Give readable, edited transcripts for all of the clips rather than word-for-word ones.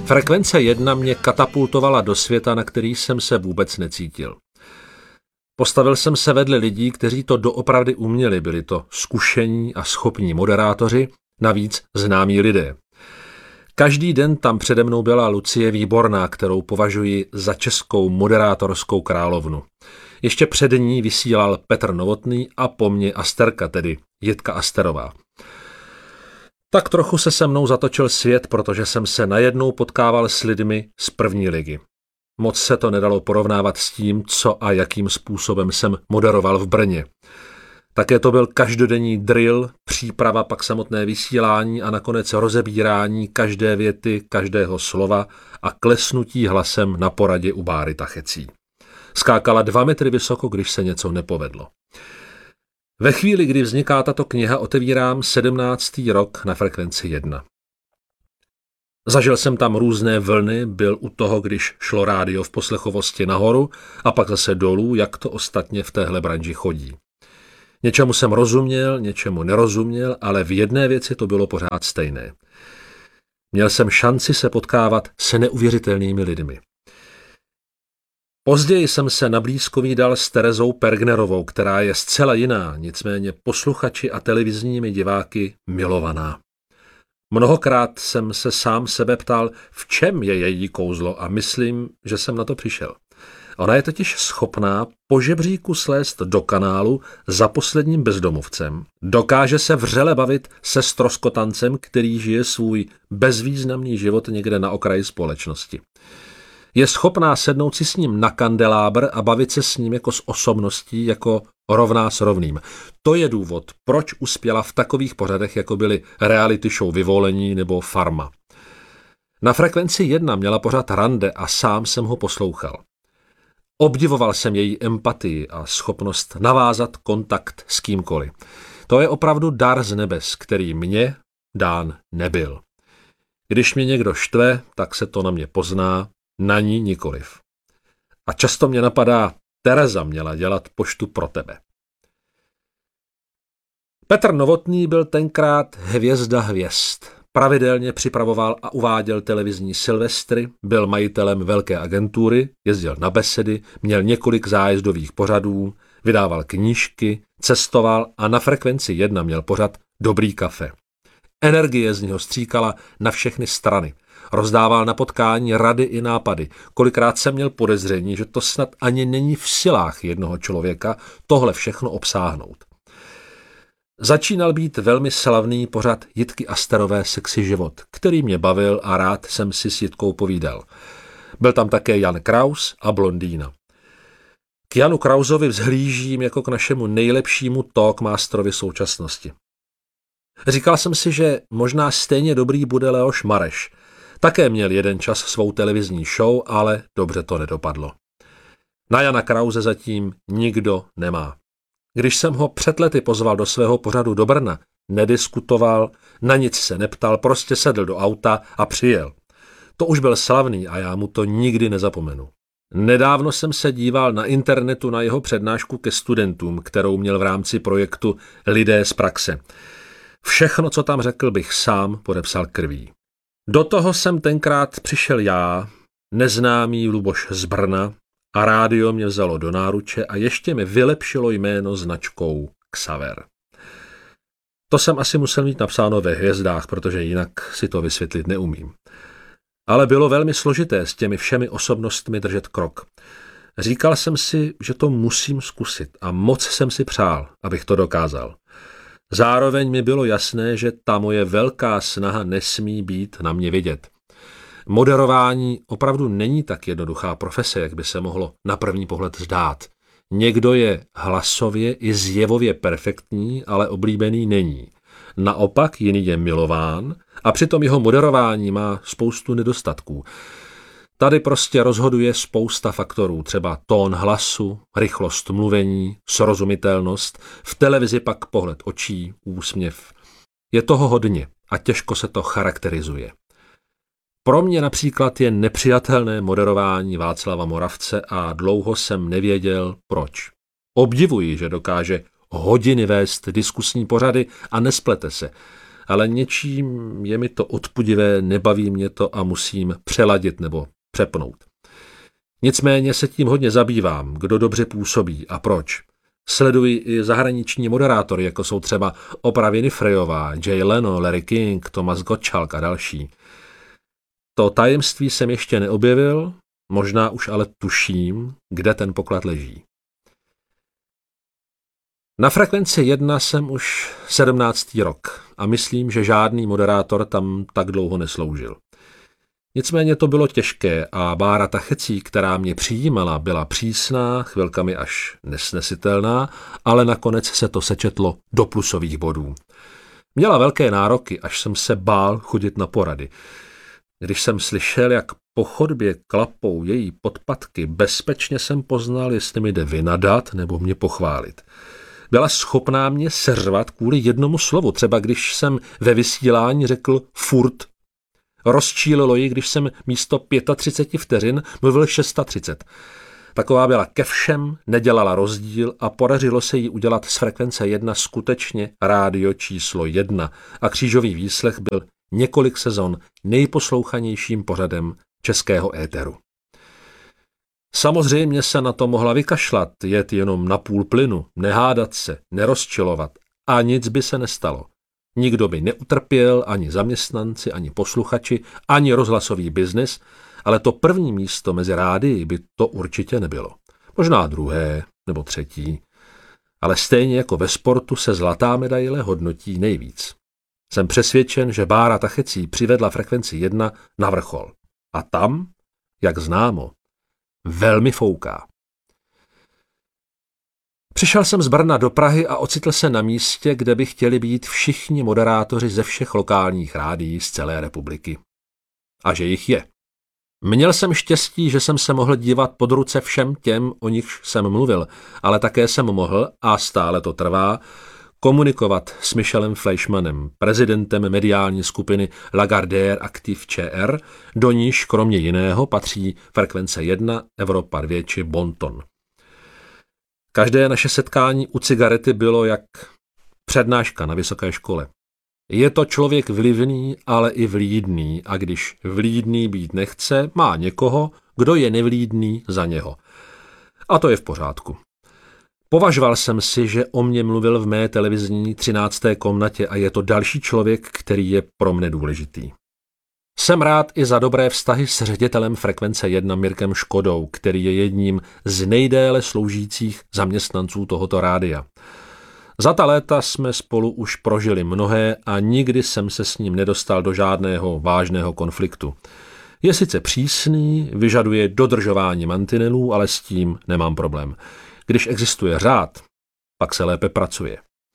Frekvence 1 mě katapultovala do světa, na který jsem se vůbec necítil. Postavil jsem se vedle lidí, kteří to doopravdy uměli, byli to zkušení a schopní moderátoři, navíc známí lidé. Každý den tam přede mnou byla Lucie Výborná, kterou považuji za českou moderátorskou královnu. Ještě před ní vysílal Petr Novotný a po mně Asterka, tedy Jitka Asterová. Tak trochu se mnou zatočil svět, protože jsem se najednou potkával s lidmi z první ligy. Moc se to nedalo porovnávat s tím, co a jakým způsobem jsem moderoval v Brně. Také to byl každodenní drill, příprava, pak samotné vysílání a nakonec rozebírání každé věty, každého slova a klesnutí hlasem na poradě u Báry Tachecí. Skákala 2 metry vysoko, když se něco nepovedlo. Ve chvíli, kdy vzniká tato kniha, otevírám 17. rok na Frekvenci 1. Zažil jsem tam různé vlny, byl u toho, když šlo rádio v poslechovosti nahoru a pak zase dolů, jak to ostatně v téhle branži chodí. Něčemu jsem rozuměl, něčemu nerozuměl, ale v jedné věci to bylo pořád stejné. Měl jsem šanci se potkávat se neuvěřitelnými lidmi. Později jsem se nablízko vídal s Terezou Pergnerovou, která je zcela jiná, nicméně posluchači a televizními diváky milovaná. Mnohokrát jsem se sám sebe ptal, v čem je její kouzlo a myslím, že jsem na to přišel. Ona je totiž schopná po žebříku slézt do kanálu za posledním bezdomovcem. Dokáže se vřele bavit se ztroskotancem, který žije svůj bezvýznamný život někde na okraji společnosti. Je schopná sednout si s ním na kandelábr a bavit se s ním jako s osobností, jako rovná s rovným. To je důvod, proč uspěla v takových pořadech, jako byly reality show Vyvolení nebo Farma. Na Frekvenci 1 měla pořad Rande a sám jsem ho poslouchal. Obdivoval jsem její empatii a schopnost navázat kontakt s kýmkoliv. To je opravdu dar z nebes, který mně dán nebyl. Když mě někdo štve, tak se to na mě pozná, na ní nikoliv. A často mě napadá, Tereza měla dělat poštu pro tebe. Petr Novotný byl tenkrát hvězda hvězd. Pravidelně připravoval a uváděl televizní Silvestry, byl majitelem velké agentury, jezdil na besedy, měl několik zájezdových pořadů, vydával knížky, cestoval a na Frekvenci 1 měl pořad Dobrý kafe. Energie z něho stříkala na všechny strany. Rozdával na potkání rady i nápady. Kolikrát jsem měl podezření, že to snad ani není v silách jednoho člověka tohle všechno obsáhnout. Začínal být velmi slavný pořad Jitky Asterové Sexy život, který mě bavil a rád jsem si s Jitkou povídal. Byl tam také Jan Kraus a Blondýna. K Janu Krausovi vzhlížím jako k našemu nejlepšímu talkmasterovi současnosti. Říkal jsem si, že možná stejně dobrý bude Leoš Mareš. Také měl jeden čas svou televizní show, ale dobře to nedopadlo. Na Jana Krause zatím nikdo nemá. Když jsem ho před lety pozval do svého pořadu do Brna, nediskutoval, na nic se neptal, prostě sedl do auta a přijel. To už byl slavný a já mu to nikdy nezapomenu. Nedávno jsem se díval na internetu na jeho přednášku ke studentům, kterou měl v rámci projektu Lidé z praxe. Všechno, co tam řekl, bych sám podepsal krví. Do toho jsem tenkrát přišel já, neznámý Luboš z Brna, a rádio mě vzalo do náruče a ještě mi vylepšilo jméno značkou Xaver. To jsem asi musel mít napsáno ve hvězdách, protože jinak si to vysvětlit neumím. Ale bylo velmi složité s těmi všemi osobnostmi držet krok. Říkal jsem si, že to musím zkusit a moc jsem si přál, abych to dokázal. Zároveň mi bylo jasné, že ta moje velká snaha nesmí být na mě vidět. Moderování opravdu není tak jednoduchá profese, jak by se mohlo na první pohled zdát. Někdo je hlasově i zjevově perfektní, ale oblíbený není. Naopak jiný je milován a přitom jeho moderování má spoustu nedostatků. Tady prostě rozhoduje spousta faktorů, třeba tón hlasu, rychlost mluvení, srozumitelnost, v televizi pak pohled očí, úsměv. Je toho hodně a těžko se to charakterizuje. Pro mě například je nepřijatelné moderování Václava Moravce a dlouho jsem nevěděl, proč. Obdivuji, že dokáže hodiny vést diskusní pořady a nesplete se. ale něčím je mi to odpudivé, nebaví mě to a musím přeladit nebo přepnout. Nicméně se tím hodně zabývám, kdo dobře působí a proč. Sleduji i zahraniční moderátory, jako jsou třeba Oprah Winfreyová, Jay Leno, Larry King, Thomas Gottschalk a další. To tajemství jsem ještě neobjevil, možná už ale tuším, kde ten poklad leží. Na Frekvenci 1 jsem už 17. rok a myslím, že žádný moderátor tam tak dlouho nesloužil. Nicméně to bylo těžké a Bára Tachecí, která mě přijímala, byla přísná, chvilkami až nesnesitelná, ale nakonec se to sečetlo do plusových bodů. Měla velké nároky, až jsem se bál chodit na porady. Když jsem slyšel, jak po chodbě klapou její podpatky, bezpečně jsem poznal, jestli mi jde vynadat nebo mě pochválit. Byla schopná mě seřvat kvůli jednomu slovu, třeba když jsem ve vysílání řekl furt. Rozčílilo ji, když jsem místo 35 vteřin mluvil 630. Taková byla ke všem, nedělala rozdíl a podařilo se jí udělat z Frekvence 1 skutečně rádio číslo 1 a Křížový výslech byl několik sezon nejposlouchanějším pořadem českého éteru. Samozřejmě se na to mohla vykašlat, jet jenom na půl plynu, nehádat se, nerozčilovat a nic by se nestalo. Nikdo by neutrpěl, ani zaměstnanci, ani posluchači, ani rozhlasový biznis, ale to první místo mezi rádii by to určitě nebylo. Možná druhé nebo třetí, ale stejně jako ve sportu se zlatá medaile hodnotí nejvíc. Jsem přesvědčen, že Bára Tachecí přivedla Frekvenci 1 na vrchol. A tam, jak známo, velmi fouká. Přišel jsem z Brna do Prahy a ocitl se na místě, kde by chtěli být všichni moderátoři ze všech lokálních rádií z celé republiky. A že jich je. Měl jsem štěstí, že jsem se mohl dívat pod ruce všem těm, o nichž jsem mluvil, ale také jsem mohl, a stále to trvá, komunikovat s Michelem Fleischmannem, prezidentem mediální skupiny Lagardère Active ČR, do níž kromě jiného patří Frekvence 1, Evropa 2 či Bonton. Každé naše setkání u cigarety bylo jak přednáška na vysoké škole. Je to člověk vlivný, ale i vlídný a když vlídný být nechce, má někoho, kdo je nevlídný za něho. A to je v pořádku. Považoval jsem si, že o mně mluvil v mé televizní 13. komnatě a je to další člověk, který je pro mne důležitý. Jsem rád i za dobré vztahy s ředitelem Frekvence 1 Mirkem Škodou, který je jedním z nejdéle sloužících zaměstnanců tohoto rádia. Za ta léta jsme spolu už prožili mnohé a nikdy jsem se s ním nedostal do žádného vážného konfliktu. Je sice přísný, vyžaduje dodržování mantinelů, ale s tím nemám problém. Když existuje řád, pak se lépe pracuje.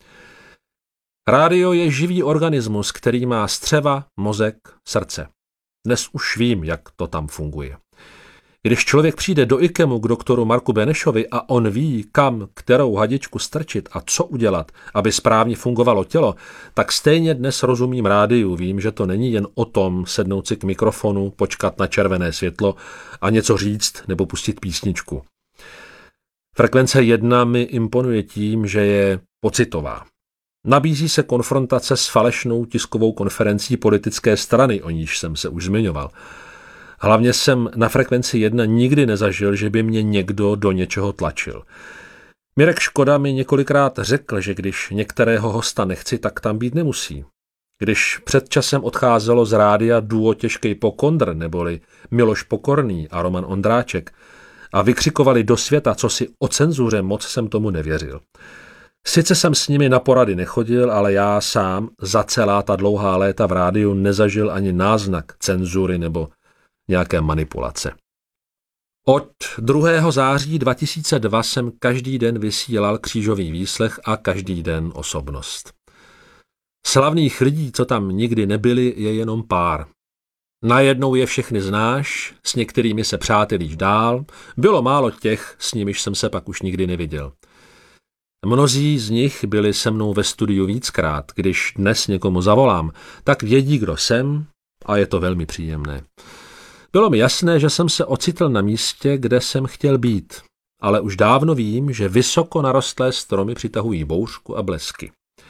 Rádio je živý organismus, který má střeva, mozek, srdce. Dnes už vím, jak to tam funguje. Když člověk přijde do IKEMu k doktoru Marku Benešovi a on ví, kam, kterou hadičku strčit a co udělat, aby správně fungovalo tělo, tak stejně dnes rozumím rádiu, vím, že to není jen o tom sednout si k mikrofonu, počkat na červené světlo a něco říct nebo pustit písničku. Frekvence 1 mi imponuje tím, že je pocitová. Nabízí se konfrontace s falešnou tiskovou konferencí politické strany, o níž jsem se už zmiňoval. Hlavně jsem na Frekvenci 1 nikdy nezažil, že by mě někdo do něčeho tlačil. Mirek Škoda mi několikrát řekl, že když některého hosta nechci, tak tam být nemusí. Když před časem odcházelo z rádia duo Těžkej pokondr, neboli Miloš Pokorný a Roman Ondráček, a vykřikovali do světa, co si o cenzuře, moc jsem tomu nevěřil. Sice jsem s nimi na porady nechodil, ale já sám za celá ta dlouhá léta v rádiu nezažil ani náznak cenzury nebo nějaké manipulace. Od 2. září 2002 jsem každý den vysílal Křížový výslech a každý den Osobnost. Slavných lidí, co tam nikdy nebyli, je jenom pár. Najednou je všechny znáš, s některými se přátelíš dál, bylo málo těch, s nimiž jsem se pak už nikdy neviděl. Mnozí z nich byli se mnou ve studiu víckrát, když dnes někomu zavolám, tak vědí, kdo jsem a je to velmi příjemné. Bylo mi jasné, že jsem se ocitl na místě, kde jsem chtěl být, ale už dávno vím, že vysoko narostlé stromy přitahují bouřku a blesky.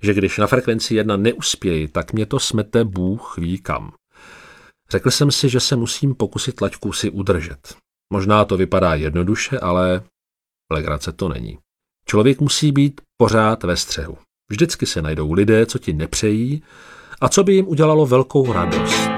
že když na frekvenci 1 neuspěji, tak mě to smete Bůh ví kam. Řekl jsem si, že se musím pokusit laťku si udržet. Možná to vypadá jednoduše, ale legrace to není. Člověk musí být pořád ve střehu. Vždycky se najdou lidé, co ti nepřejí a co by jim udělalo velkou radost.